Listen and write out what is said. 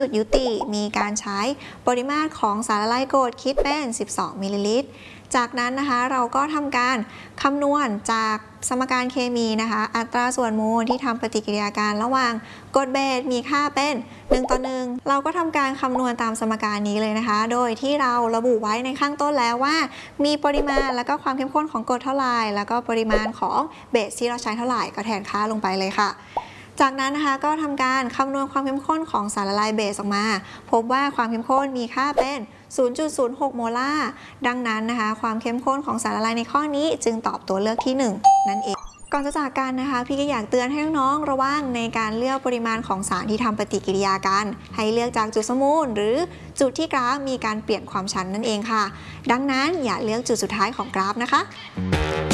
จุดยุติมีการใช้ปริมาตรของสารละลายกรดคิดเป็น12มิลลิลิตรจากนั้นนะคะเราก็ทำการคำนวณจากสมการเคมีนะคะอัตราส่วนโมลที่ทำปฏิกิริยาการระหว่างกรดเบสมีค่าเป็น1:1เราก็ทำการคำนวณตามสมการนี้เลยนะคะโดยที่เราระบุไว้ในข้างต้นแล้วว่ามีปริมาณแล้วก็ความเข้มข้นของกรดเท่าไหร่แล้วก็ปริมาณของเบสที่เราใช้เท่าไหร่ก็แทนค่าลงไปเลยค่ะจากนั้นนะคะก็ทำการคำนวณความเข้มข้นของสารละลายเบสออกมาพบว่าความเข้มข้นมีค่าเป็น 0.06 โมลาร์ดังนั้นนะคะความเข้มข้นของสารละลายในข้อนี้จึงตอบตัวเลือกที่1นั่นเองก่อนจะจากกันนะคะพี่ก็อยากเตือนให้น้องๆระวังในการเลือกปริมาณของสารที่ทำปฏิกิริยากันให้เลือกจากจุดสมมูลหรือจุดที่กราฟมีการเปลี่ยนความชันนั่นเองค่ะดังนั้นอย่าเลือกจุดสุดท้ายของกราฟนะคะ